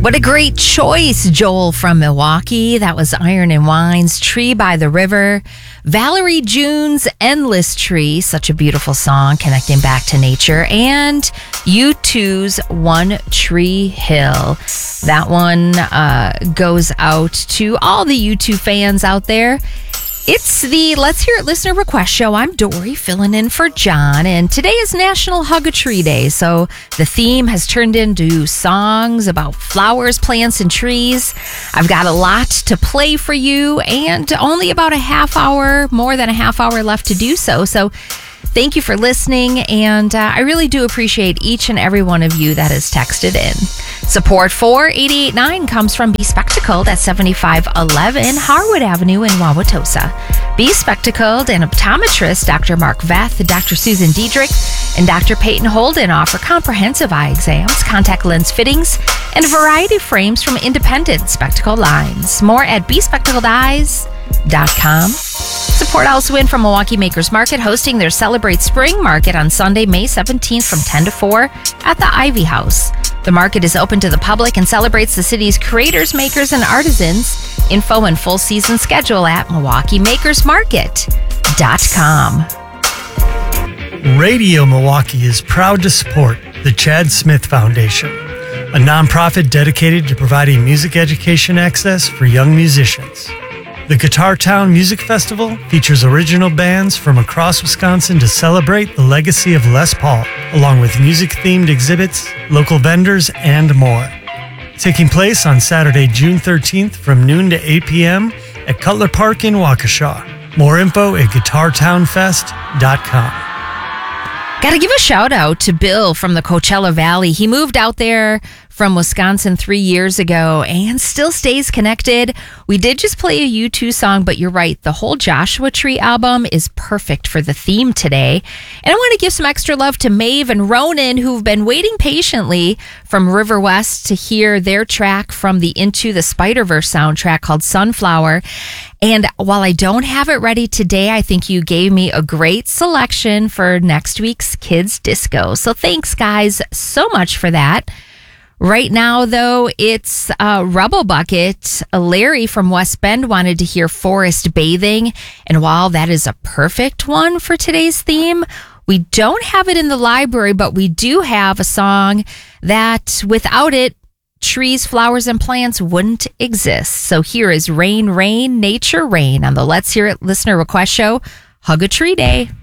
What a great choice, Joel from Milwaukee. That was Iron and Wine's Tree by the River. Valerie June's Endless Tree, such a beautiful song connecting back to nature. And U2's One Tree Hill. That one goes out to all the U2 fans out there. It's the Let's Hear It listener request show. I'm Dory, filling in for John, and today is National Hug a Tree Day, so the theme has turned into songs about flowers, plants, and trees. I've got a lot to play for you, and only about more than a half hour left to do so. So thank you for listening, and I really do appreciate each and every one of you that has texted in. Support for 88.9 comes from Be Spectacled at 7511 Harwood Avenue in Wauwatosa. Be Spectacled and optometrist Dr. Mark Veth, Dr. Susan Diedrich, and Dr. Peyton Holden offer comprehensive eye exams, contact lens fittings, and a variety of frames from independent spectacle lines. More at bespectacledeyes.com. Support also in from Milwaukee Makers Market, hosting their Celebrate Spring Market on Sunday, May 17th from 10 to 4 at the Ivy House. The market is open to the public and celebrates the city's creators, makers, and artisans. Info and full season schedule at MilwaukeeMakersMarket.com. Radio Milwaukee is proud to support the Chad Smith Foundation, a nonprofit dedicated to providing music education access for young musicians. The Guitar Town Music Festival features original bands from across Wisconsin to celebrate the legacy of Les Paul, along with music-themed exhibits, local vendors, and more. Taking place on Saturday, June 13th from noon to 8 p.m. at Cutler Park in Waukesha. More info at GuitarTownFest.com. Got to give a shout out to Bill from the Coachella Valley. He moved out there from Wisconsin 3 years ago and still stays connected. We did just play a U2 song, but you're right. The whole Joshua Tree album is perfect for the theme today. And I want to give some extra love to Maeve and Ronan, who've been waiting patiently from River West to hear their track from the Into the Spider-Verse soundtrack called Sunflower. And while I don't have it ready today, I think you gave me a great selection for next week's Kids Disco. So thanks, guys, so much for that. Right now, though, it's Rubble Bucket. Larry from West Bend wanted to hear Forest Bathing. And while that is a perfect one for today's theme, we don't have it in the library, but we do have a song that without it, trees, flowers, and plants wouldn't exist. So here is Rain, Rain, Nature Rain on the Let's Hear It listener request show, Hug a Tree Day.